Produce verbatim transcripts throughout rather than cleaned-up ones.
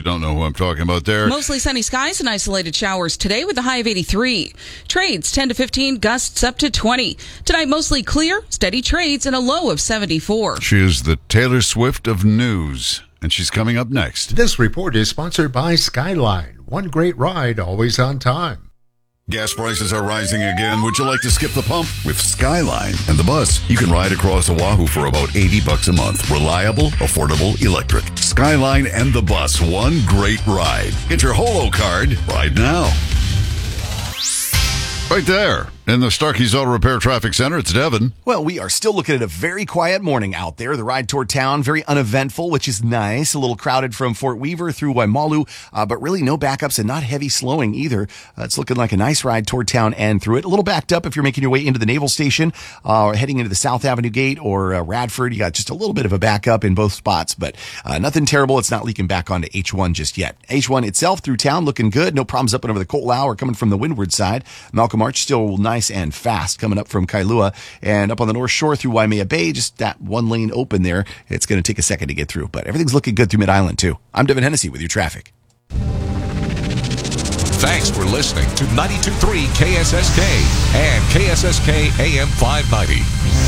don't know who I'm talking about there. Mostly sunny skies and isolated showers today with a high of eighty-three. Trades ten to fifteen, gusts up to twenty. Tonight mostly clear, steady trades, and a low of seventy-four. She is the Taylor Swift of news, and she's coming up next. This report is sponsored by Skyline. One great ride, always on time. Gas prices are rising again. Would you like to skip the pump? With Skyline and the bus, you can ride across Oahu for about eighty bucks a month. Reliable, affordable, electric. Skyline and the bus, one great ride. Get your Holo card right now. Right there in the Starkey's Auto Repair Traffic Center, it's Devin. Well, we are still looking at a very quiet morning out there. The ride toward town, very uneventful, which is nice. A little crowded from Fort Weaver through Waimalu, uh, but really no backups and not heavy slowing either. Uh, it's looking like a nice ride toward town and through it. A little backed up if you're making your way into the Naval Station uh, or heading into the South Avenue Gate or uh, Radford. You got just a little bit of a backup in both spots, but uh, nothing terrible. It's not leaking back onto H one just yet. H one itself through town looking good. No problems up and over the Ko'olau or coming from the windward side. Malcolm Arch still nice and fast coming up from Kailua and up on the North Shore through Waimea Bay, just that one lane open there. It's going to take a second to get through, but everything's looking good through Mid-Island too. I'm Devin Hennessy with your traffic. Thanks for listening to ninety-two point three K S S K and K S S K A M five ninety.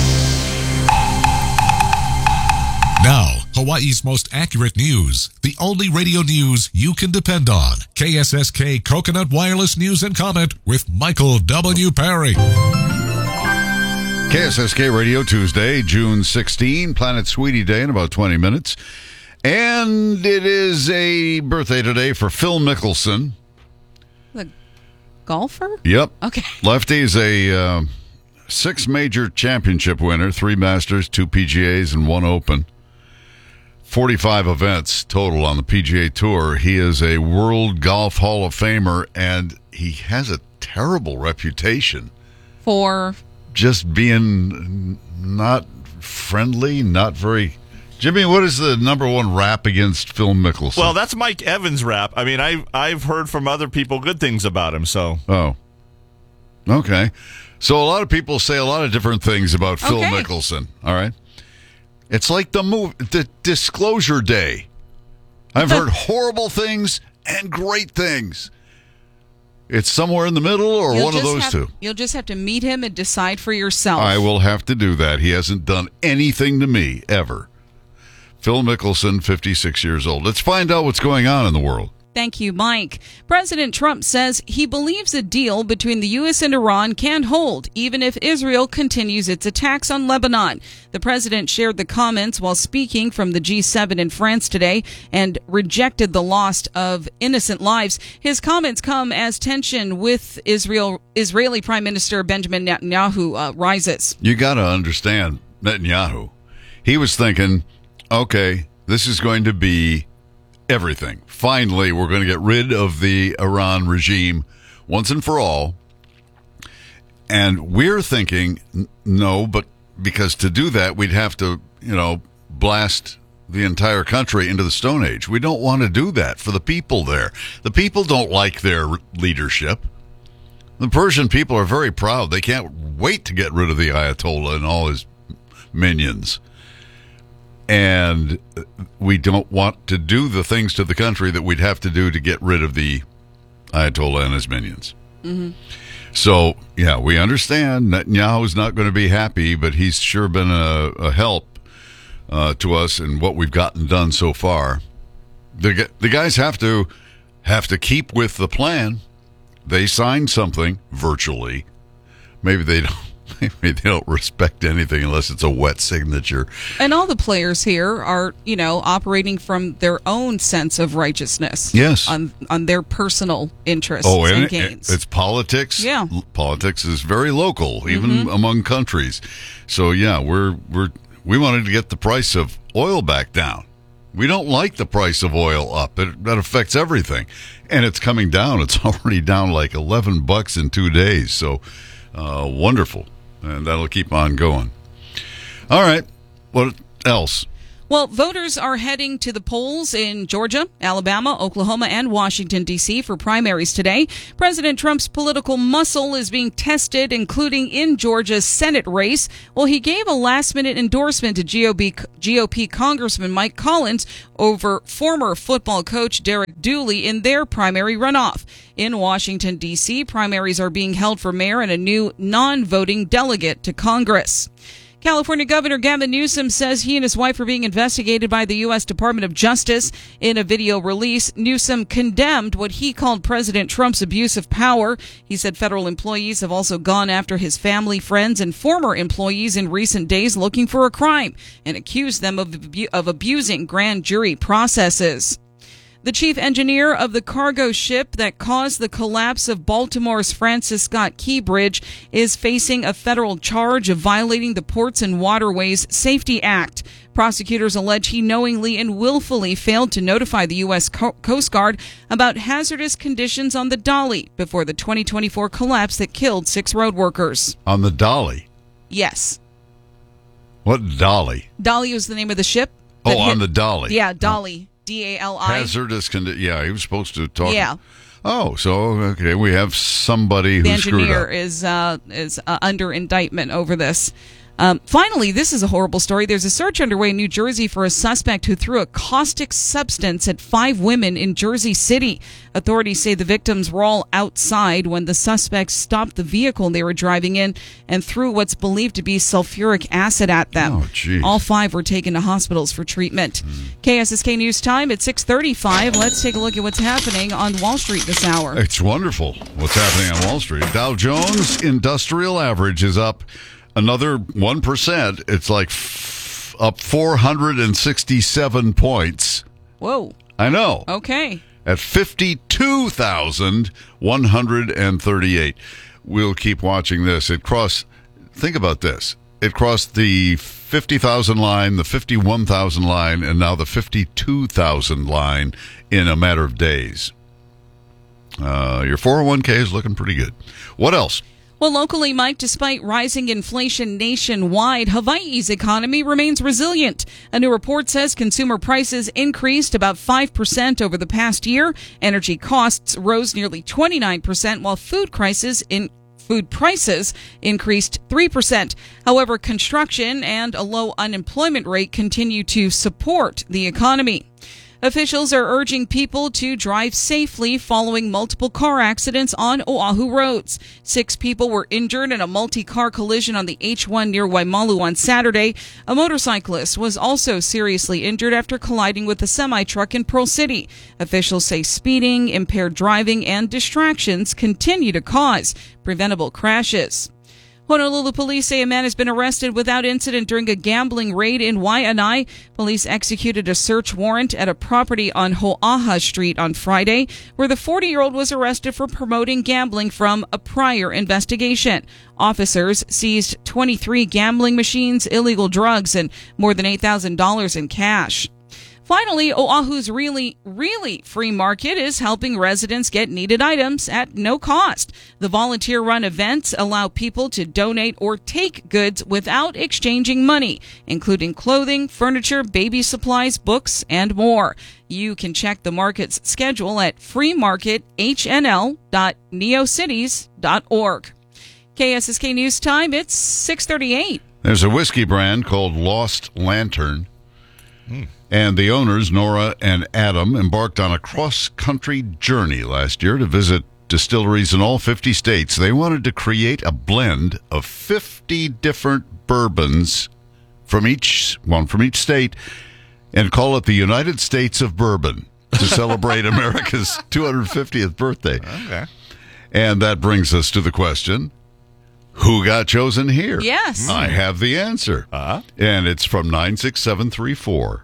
Now, Hawaii's most accurate news. The only radio news you can depend on. K S S K Coconut Wireless News and Comment with Michael W. Perry. K S S K Radio Tuesday, June sixteenth, Planet Sweetie Day in about twenty minutes. And it is a birthday today for Phil Mickelson. The golfer? Yep. Okay. Lefty's a uh, six major championship winner, three Masters, two P G As, and one Open. forty-five events total on the P G A Tour. He is a World Golf Hall of Famer, and he has a terrible reputation. For? Just being not friendly, not very... Jimmy, what is the number one rap against Phil Mickelson? Well, that's Mike Evans' rap. I mean, I've, I've heard from other people good things about him, so... Oh. Okay. So a lot of people say a lot of different things about Phil Okay. Mickelson, all right? It's like the move, the Disclosure Day. I've heard horrible things and great things. It's somewhere in the middle or You'll one of just those have- two. You'll just have to meet him and decide for yourself. I will have to do that. He hasn't done anything to me, ever. Phil Mickelson, fifty-six years old. Let's find out what's going on in the world. Thank you, Mike. President Trump says he believes a deal between the U S and Iran can hold, even if Israel continues its attacks on Lebanon. The president shared the comments while speaking from the G seven in France today and rejected the loss of innocent lives. His comments come as tension with Israel, Israeli Prime Minister Benjamin Netanyahu uh, rises. You got to understand Netanyahu. He was thinking, okay, this is going to be everything. Finally, we're going to get rid of the Iran regime once and for all. And we're thinking, n- no, but because to do that, we'd have to, you know, blast the entire country into the Stone Age. We don't want to do that for the people there. The people don't like their leadership. The Persian people are very proud. They can't wait to get rid of the Ayatollah and all his minions. And we don't want to do the things to the country that we'd have to do to get rid of the Ayatollah and his minions. Mm-hmm. So, yeah, we understand Netanyahu's not going to be happy, but he's sure been a, a help uh, to us in what we've gotten done so far. The, the guys have to have to keep with the plan. They signed something virtually. Maybe they don't. Maybe they don't respect anything unless it's a wet signature. And all the players here are, you know, operating from their own sense of righteousness. Yes. On on their personal interests Oh, and and it, gains. it's politics. Yeah. L- Politics is very local, even Mm-hmm. among countries. So, yeah, we're we're we wanted to get the price of oil back down. We don't like the price of oil up. It, that affects everything. And it's coming down. It's already down like eleven bucks in two days. So, uh, wonderful. And that'll keep on going. All right. What else? Well, voters are heading to the polls in Georgia, Alabama, Oklahoma, and Washington, D C for primaries today. President Trump's political muscle is being tested, including in Georgia's Senate race. Well, he gave a last-minute endorsement to G O P, G O P Congressman Mike Collins over former football coach Derek Dooley in their primary runoff. In Washington, D C, primaries are being held for mayor and a new non-voting delegate to Congress. California Governor Gavin Newsom says he and his wife are being investigated by the U S Department of Justice. In a video release, Newsom condemned what he called President Trump's abuse of power. He said federal employees have also gone after his family, friends, and former employees in recent days looking for a crime and accused them of, abu- of abusing grand jury processes. The chief engineer of the cargo ship that caused the collapse of Baltimore's Francis Scott Key Bridge is facing a federal charge of violating the Ports and Waterways Safety Act. Prosecutors allege he knowingly and willfully failed to notify the U S Co- Coast Guard about hazardous conditions on the Dolly before the twenty twenty-four collapse that killed six road workers. On the Dolly? Yes. What Dolly? Dolly was the name of the ship. Oh, that on hit- the Dolly. Yeah, Dolly. D A L I. Hazardous condition. Yeah, he was supposed to talk. Yeah. Oh, so, okay, we have somebody The who screwed engineer up. is uh, is uh, under indictment over this. Um, finally, this is a horrible story. There's a search underway in New Jersey for a suspect who threw a caustic substance at five women in Jersey City. Authorities say the victims were all outside when the suspect stopped the vehicle they were driving in and threw what's believed to be sulfuric acid at them. Oh, geez. All five were taken to hospitals for treatment. K S S K News Time at six thirty-five. Let's take a look at what's happening on Wall Street this hour. It's wonderful what's happening on Wall Street. Dow Jones Industrial Average is up another one percent. It's like f- up four hundred sixty-seven points. Whoa. I know. Okay. At fifty-two thousand one hundred thirty-eight. We'll keep watching this. It crossed, think about this. It crossed the fifty thousand line, the fifty-one thousand line, and now the fifty-two thousand line in a matter of days. Uh, your four oh one k is looking pretty good. What else? Well, locally, Mike, despite rising inflation nationwide, Hawaii's economy remains resilient. A new report says consumer prices increased about five percent over the past year. Energy costs rose nearly twenty-nine percent, while food prices in Food prices increased three percent. However, construction and a low unemployment rate continue to support the economy. Officials are urging people to drive safely following multiple car accidents on Oahu roads. Six people were injured in a multi-car collision on the H one near Waimalu on Saturday. A motorcyclist was also seriously injured after colliding with a semi-truck in Pearl City. Officials say speeding, impaired driving, and distractions continue to cause preventable crashes. Honolulu police say a man has been arrested without incident during a gambling raid in Waianae. Police executed a search warrant at a property on Ho'aha Street on Friday, where the forty-year-old was arrested for promoting gambling from a prior investigation. Officers seized twenty-three gambling machines, illegal drugs, and more than eight thousand dollars in cash. Finally, Oahu's really, really free market is helping residents get needed items at no cost. The volunteer-run events allow people to donate or take goods without exchanging money, including clothing, furniture, baby supplies, books, and more. You can check the market's schedule at free market h n l dot neocities dot org. K S S K News Time, it's six thirty-eight. There's a whiskey brand called Lost Lantern. And the owners, Nora and Adam, embarked on a cross-country journey last year to visit distilleries in all fifty states. They wanted to create a blend of fifty different bourbons from each one from each state and call it the United States of Bourbon to celebrate America's two hundred fiftieth birthday. Okay. And that brings us to the question, who got chosen here? Yes. I have the answer. Uh-huh. And it's from nine six seven three four.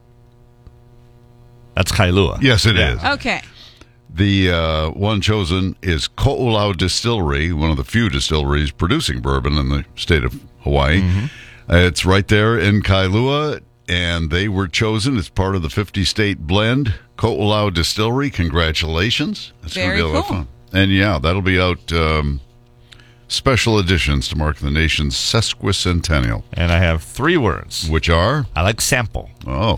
That's Kailua. Yes, it Yeah. is. Okay. The uh, one chosen is Ko'olau Distillery, one of the few distilleries producing bourbon in the state of Hawaii. Mm-hmm. Uh, it's right there in Kailua, and they were chosen as part of the fifty-state blend. Ko'olau Distillery, congratulations. That's Very gonna be a lot of cool. fun. And, yeah, that'll be out um, special editions to mark the nation's sesquicentennial, And I have three words. which are, I like sample. oh,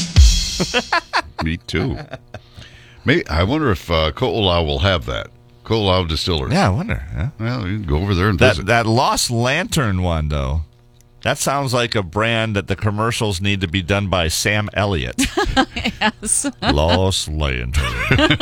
me too. May I wonder if uh, Ko'olau will have that. Ko'olau Distillers. Yeah, I wonder. Yeah. Well, you can go over there and That visit. that Lost Lantern one, though, that sounds like a brand that the commercials need to be done by Sam Elliott. Yes. Lost Lantern.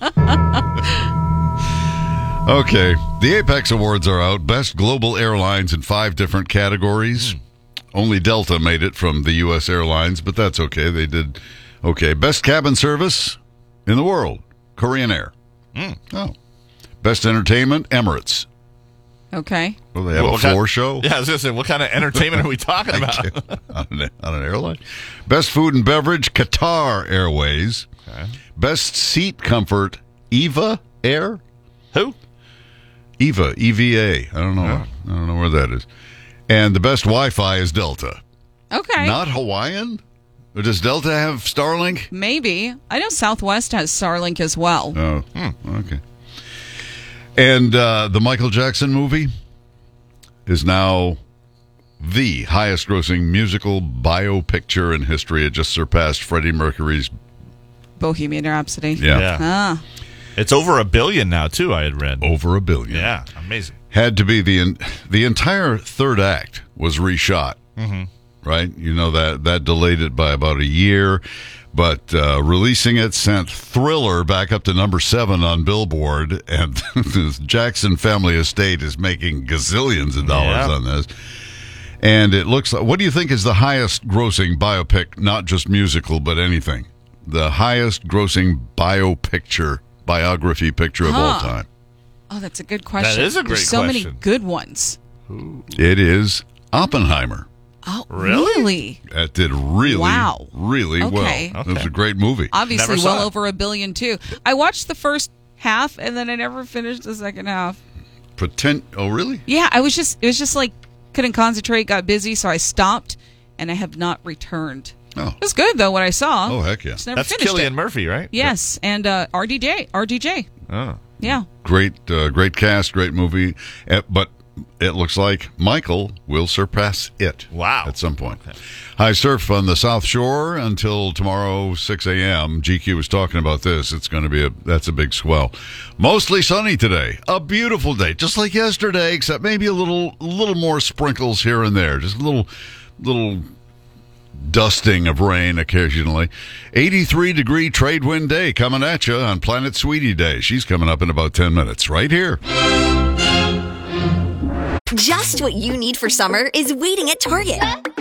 Okay, the Apex Awards are out. Best global airlines in five different categories. Only Delta made it from the U S airlines, but that's okay. They did okay. Best cabin service in the world, Korean Air. Oh. Best entertainment, Emirates. Okay. Well, they have What- a what kind- floor show Yeah, I was going to say, what kind of entertainment are we talking about? on, an, on an airline. Best food and beverage, Qatar Airways. Okay. Best seat comfort, Eva Air. Who? Eva, E V A. I don't know. I don't know where that is. And the best Wi-Fi is Delta. Okay. Not Hawaiian? Or does Delta have Starlink? Maybe. I know Southwest has Starlink as well. Oh, okay. And uh, the Michael Jackson movie is now the highest-grossing musical biopicture in history. It just surpassed Freddie Mercury's. Bohemian Rhapsody. Yeah, Ah. It's over a billion now, too, I had read. over a billion. Yeah, amazing. Had to be the en- the entire third act was reshot. Mm-hmm. Right, you know that that delayed it by about a year, but uh, releasing it sent Thriller back up to number seven on Billboard, and the Jackson family estate is making gazillions of dollars Yeah. on this. And it looks like, what do you think is the highest grossing biopic, not just musical, but anything? The highest grossing biopicture, biography picture of all Huh. time. Oh, that's a good question. is a great There's so many question. good ones. It is Oppenheimer. Oh, Really? really? That did really, Wow. really Okay. well. It was a great movie. Obviously, Never saw well it. over a billion, too. I watched the first half, and then I never finished the second half. Pretend. Oh, really? Yeah, I was just, it was just like, couldn't concentrate, got busy, so I stopped, and I have not returned. Oh, It was good, though, what I saw. oh, heck yeah! Just never That's finished Cillian it. Murphy, right? Yes, and uh, R D J. R D J. Oh. Yeah. Great, uh, great cast, great movie. Uh, but it looks like Michael will surpass it. Wow. At some point. High surf on the South Shore until tomorrow six a.m. G Q was talking about this. It's going to be a that's a big swell. Mostly sunny today. A beautiful day, just like yesterday, except maybe a little little more sprinkles here and there. Just a little little dusting of rain occasionally. eighty-three degree trade wind day coming at you on Planet Sweetie Day. She's coming up in about ten minutes right here. Just what you need for summer is waiting at Target.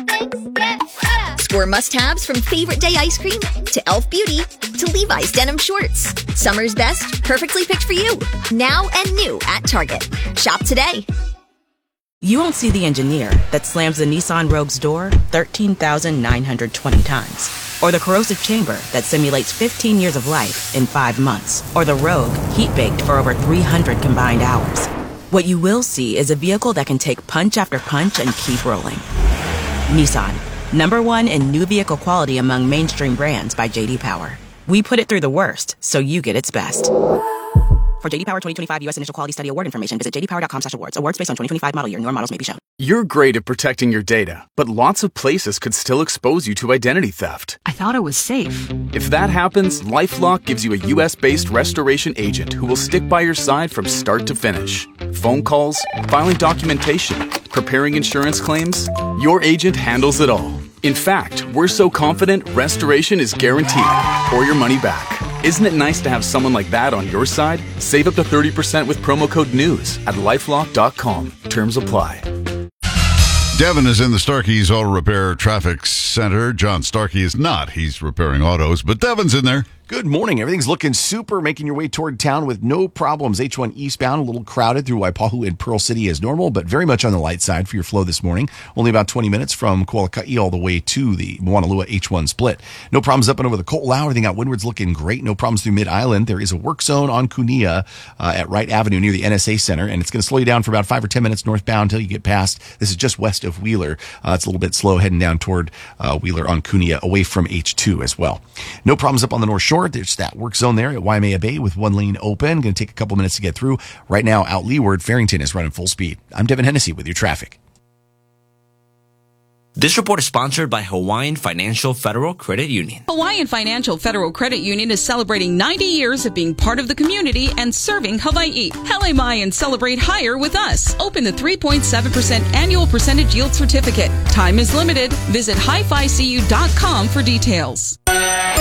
Score must-haves from Favorite Day ice cream to e l f Beauty to Levi's denim shorts. Summer's best, perfectly picked for you. Now and new at Target. Shop today. You won't see the engineer that slams the Nissan Rogue's door thirteen thousand nine hundred twenty times. Or the corrosive chamber that simulates fifteen years of life in five months. Or the Rogue heat-baked for over three hundred combined hours. What you will see is a vehicle that can take punch after punch and keep rolling. Nissan, number one in new vehicle quality among mainstream brands by J D Power. We put it through the worst, so you get its best. For J D Power twenty twenty-five U S Initial Quality Study Award information, visit j d power dot com slash awards. Awards based on twenty twenty-five model year. Newer models may be shown. You're great at protecting your data, but lots of places could still expose you to identity theft. I thought it was safe. If that happens, LifeLock gives you a U S-based restoration agent who will stick by your side from start to finish. Phone calls, filing documentation, preparing insurance claims, your agent handles it all. In fact, we're so confident restoration is guaranteed or your money back. Isn't it nice to have someone like that on your side? Save up to thirty percent with promo code NEWS at lifelock dot com. Terms apply. Devin is in the Starkey's Auto Repair Traffic Center. John Starkey is not. He's repairing autos, but Devin's in there. Good morning. Everything's looking super, making your way toward town with no problems. H one eastbound, a little crowded through Waipahu and Pearl City as normal, but very much on the light side for your flow this morning. Only about twenty minutes from Kualaka'i all the way to the Moanalua H one split. No problems up and over the Ko'olau. Everything out windward's looking great. No problems through Mid-Island. There is a work zone on Kunia uh, at Wright Avenue near the N S A Center, and it's going to slow you down for about five or ten minutes northbound until you get past. This is just west of Wheeler. Uh, it's a little bit slow heading down toward uh, Wheeler on Kunia away from H two as well. No problems up on the North Shore. short. There's that work zone there at Waimea Bay with one lane open. Going to take a couple minutes to get through. Right now, out leeward, Farrington is running full speed. I'm Devin Hennessy with your traffic. This report is sponsored by Hawaiian Financial Federal Credit Union. Hawaiian Financial Federal Credit Union is celebrating ninety years of being part of the community and serving Hawaii. Hele mai and celebrate higher with us. Open the three point seven percent annual percentage yield certificate. Time is limited. Visit hi fi c u dot com for details.